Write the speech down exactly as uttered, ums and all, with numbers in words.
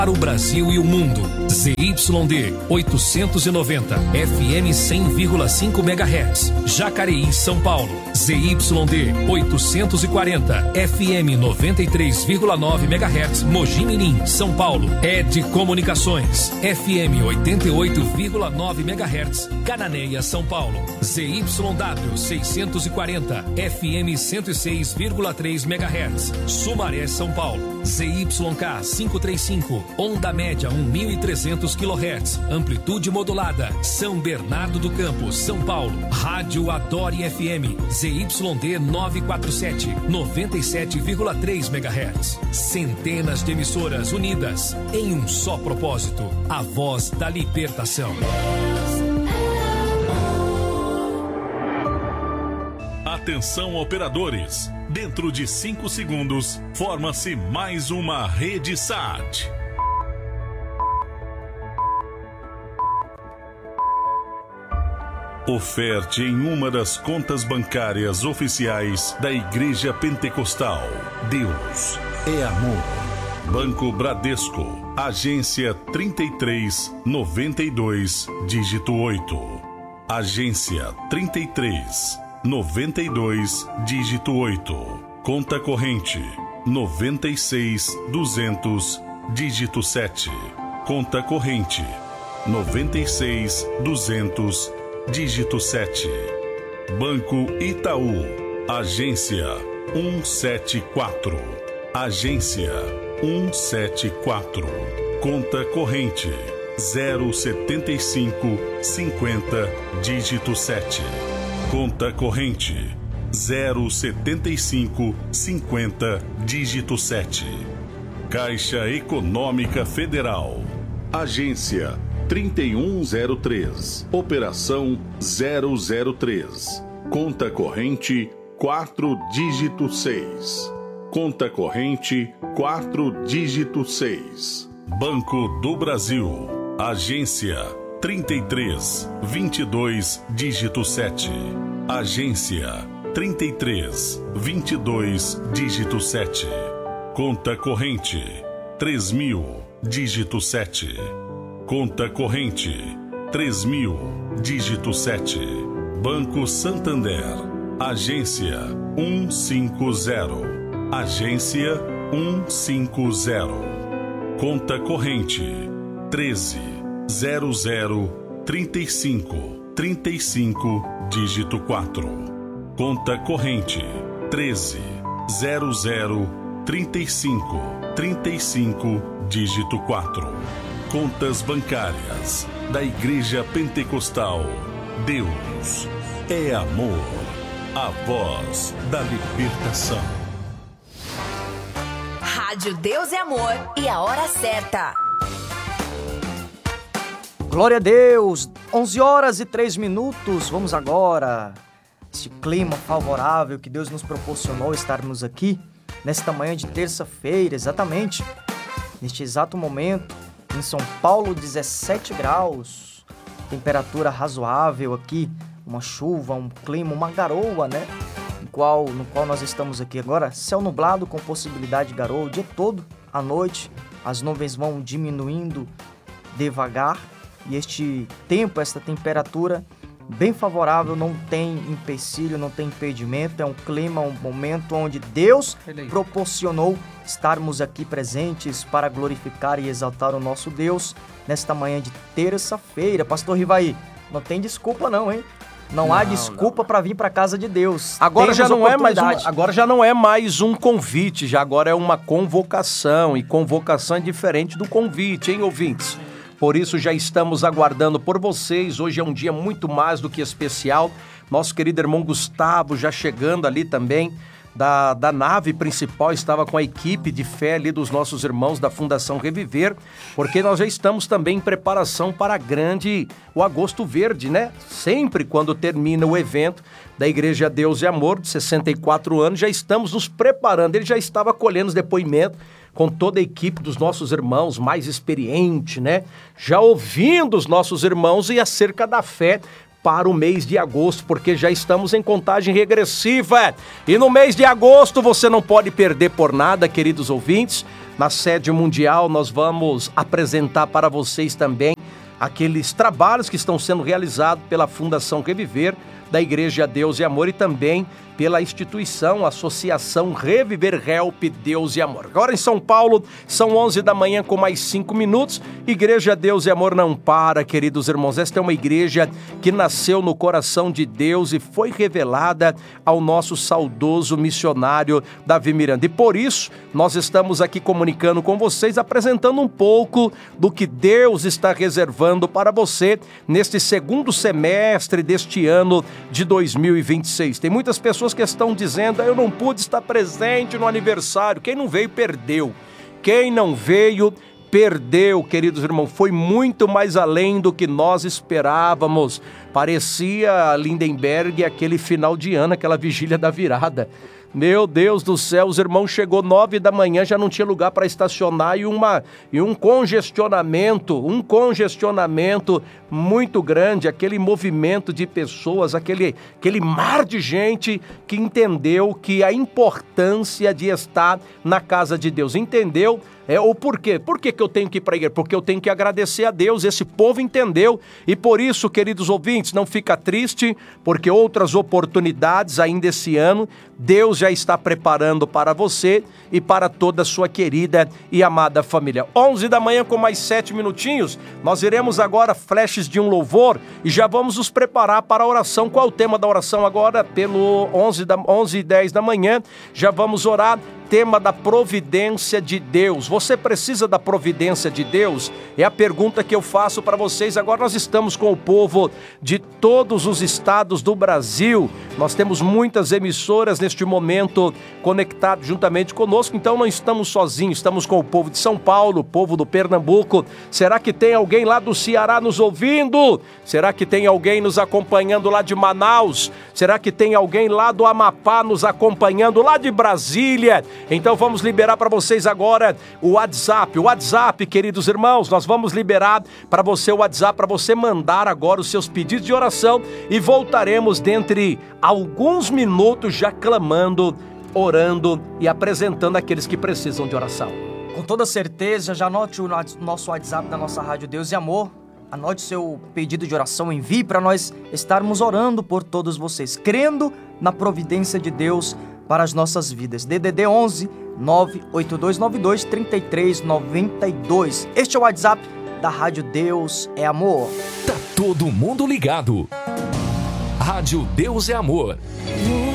Para o Brasil e o mundo, Z Y D oitocentos e noventa, F M cem vírgula cinco megahertz, Jacareí, São Paulo. Z Y D oitocentos e quarenta, F M noventa e três vírgula nove megahertz, Mogi Mirim, São Paulo. Ed Comunicações, F M oitenta e oito vírgula nove megahertz, Cananéia, São Paulo. Z Y W seiscentos e quarenta, F M cento e seis vírgula três megahertz, Sumaré, São Paulo. Z Y K quinhentos e trinta e cinco, onda média mil e trezentos quilohertz, amplitude modulada, São Bernardo do Campo, São Paulo. Rádio Adore F M, Z Y D novecentos e quarenta e sete, noventa e sete vírgula três megahertz. Centenas de emissoras unidas em um só propósito, a voz da libertação. Atenção, operadores. Dentro de cinco segundos, forma-se mais uma rede S A T. Oferte em uma das contas bancárias oficiais da Igreja Pentecostal. Deus é amor. Banco Bradesco, agência trinta e três, noventa e dois, dígito oito. Agência trinta e três, noventa e dois, dígito oito. Conta corrente noventa e seis, duzentos, dígito sete. Conta corrente noventa e seis, duzentos, dígito sete. Banco Itaú, agência cento e setenta e quatro. Agência cento e setenta e quatro. Conta corrente zero setenta e cinco, cinquenta, dígito sete. Conta corrente zero setenta e cinco, cinquenta, dígito sete. Caixa Econômica Federal, agência trinta e um zero três, operação zero zero três. Conta corrente quatro, dígito seis. Conta corrente quatro, dígito seis. Banco do Brasil, agência trinta e três, vinte e dois, dígito sete. Agência trinta e três, vinte e dois, dígito sete. Conta corrente três mil, dígito sete. Conta corrente três mil, dígito sete. Banco Santander, agência cento e cinquenta. Agência cento e cinquenta. Conta corrente treze, zero zero, trinta e cinco, trinta e cinco, dígito quatro. Conta corrente treze, zero zero, trinta e cinco, trinta e cinco, dígito quatro. Contas bancárias da Igreja Pentecostal. Deus é amor. A voz da libertação. Rádio Deus é Amor e a hora certa. Glória a Deus, onze horas e três minutos, vamos agora. Este clima favorável que Deus nos proporcionou estarmos aqui nesta manhã de terça-feira, exatamente, neste exato momento, em São Paulo, dezessete graus, temperatura razoável aqui, uma chuva, um clima, uma garoa, né? No qual, no qual nós estamos aqui agora, céu nublado com possibilidade de garoa o dia todo, à noite, as nuvens vão diminuindo devagar e este tempo, esta temperatura bem favorável, não tem empecilho, não tem impedimento, é um clima, um momento onde Deus proporcionou estarmos aqui presentes para glorificar e exaltar o nosso Deus nesta manhã de terça-feira. Pastor Rivaí, não tem desculpa não, hein? Não, não há desculpa para vir para a casa de Deus. Agora já, não é mais um, agora já não é mais um convite, já agora é uma convocação, e convocação é diferente do convite, hein, ouvintes? Por isso já estamos aguardando por vocês. Hoje é um dia muito mais do que especial. Nosso querido irmão Gustavo já chegando ali também da, da nave principal, estava com a equipe de fé ali dos nossos irmãos da Fundação Reviver, porque nós já estamos também em preparação para a grande, o Agosto Verde, né? Sempre quando termina o evento da Igreja Deus e Amor, de sessenta e quatro anos, já estamos nos preparando. Ele já estava colhendo os depoimentos com toda a equipe dos nossos irmãos mais experiente, né? Já ouvindo os nossos irmãos e acerca da fé para o mês de agosto, porque já estamos em contagem regressiva. E no mês de agosto você não pode perder por nada, queridos ouvintes. na sede mundial, nós vamos apresentar para vocês também aqueles trabalhos que estão sendo realizados pela Fundação Reviver, da Igreja Deus e Amor, e também pela instituição, Associação Reviver Help Deus e Amor. Agora em São Paulo, são onze da manhã com mais cinco minutos. Igreja Deus e Amor não para, queridos irmãos. Esta é uma igreja que nasceu no coração de Deus e foi revelada ao nosso saudoso missionário Davi Miranda. E por isso, nós estamos aqui comunicando com vocês, apresentando um pouco do que Deus está reservando para você neste segundo semestre deste ano de dois mil e vinte e seis. Tem muitas pessoas que estão dizendo: eu não pude estar presente no aniversário. Quem não veio, perdeu. Quem não veio, perdeu, queridos irmãos. Foi muito mais além do que nós esperávamos. Parecia Lindenberg aquele final de ano, aquela vigília da virada. Meu Deus do céu, os irmãos chegou nove da manhã, já não tinha lugar para estacionar e, uma, e um congestionamento, um congestionamento muito grande, aquele movimento de pessoas, aquele, aquele mar de gente que entendeu que a importância de estar na casa de Deus, entendeu? É, o porquê? Por que que eu tenho que ir para a igreja? Porque eu tenho que agradecer a Deus, esse povo entendeu, e por isso, queridos ouvintes, não fica triste, porque outras oportunidades ainda esse ano, Deus já está preparando para você e para toda a sua querida e amada família. onze da manhã com mais sete minutinhos, nós iremos agora flashes de um louvor e já vamos nos preparar para a oração. Qual é o tema da oração agora? Pelo onze e dez da manhã, já vamos orar. Tema da providência de Deus. Você precisa da providência de Deus? É a pergunta que eu faço para vocês. Agora nós estamos com o povo de todos os estados do Brasil. Nós temos muitas emissoras neste momento conectadas juntamente conosco, então não estamos sozinhos, estamos com o povo de São Paulo, o povo do Pernambuco. Será que tem alguém lá do Ceará nos ouvindo? Será que tem alguém nos acompanhando lá de Manaus? Será que tem alguém lá do Amapá nos acompanhando, lá de Brasília? Então vamos liberar para vocês agora o WhatsApp. O WhatsApp, queridos irmãos, nós vamos liberar para você o WhatsApp, para você mandar agora os seus pedidos de oração e voltaremos dentre alguns minutos já clamando, orando e apresentando aqueles que precisam de oração. Com toda certeza, já anote o nosso WhatsApp da nossa Rádio Deus e Amor. Anote seu pedido de oração, envie para nós estarmos orando por todos vocês, crendo na providência de Deus para as nossas vidas. D D D onze, nove oito dois nove dois, três três nove dois. Este é o WhatsApp da Rádio Deus é Amor. Tá todo mundo ligado. Rádio Deus é Amor.